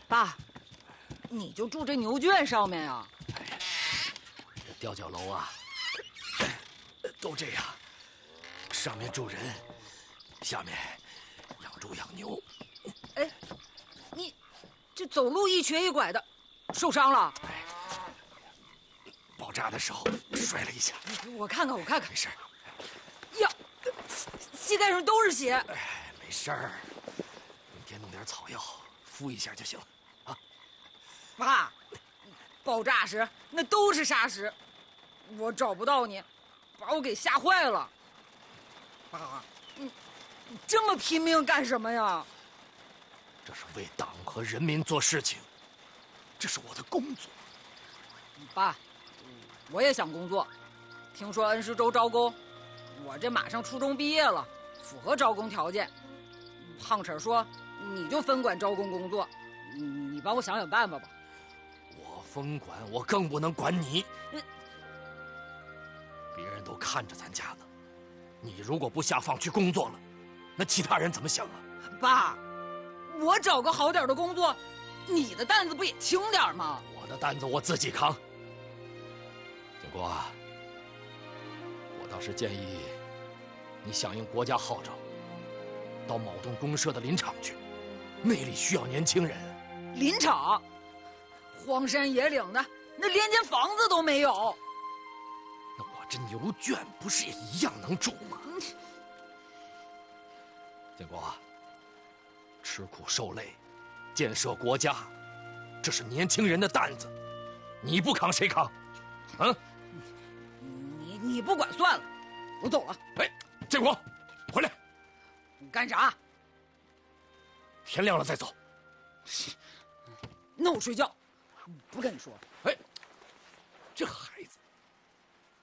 爸，你就住这牛圈上面呀？ 这吊脚楼啊，都这样，上面住人，下面养猪养牛。 哎，你这走路一瘸一拐的，受伤了？ 爆炸的时候摔了一下。 我看看， 没事。 呀，膝盖上都是血。 没事儿，明天弄点草药敷一下就行了啊。 爸，爆炸时那都是沙石，我找不到你，把我给吓坏了。爸，你这么拼命干什么呀？ 这是为党和人民做事情，这是我的工作。 爸，我也想工作，听说恩施州招工，我这马上初中毕业了，符合招工条件。胖婶说你就分管招工工作，你帮我想想办法吧。 我分管，我更不能管你。别人都看着咱家呢，你如果不下放去工作了，那其他人怎么想啊？ 爸，我找个好点的工作，你的担子不也轻点吗？ 我的担子我自己扛。建国啊，我倒是建议你响应国家号召，到某栋公社的林场去，那里需要年轻人。 林场，荒山野岭的，那连间房子都没有。 那我这牛圈不是也一样能住吗？建国啊，吃苦受累，建设国家，这是年轻人的担子，你不扛谁扛？啊？ 你不管算了，我走了。 哎，建国，回来！ 你干啥？ 天亮了再走。 那我睡觉，不跟你说了。 哎，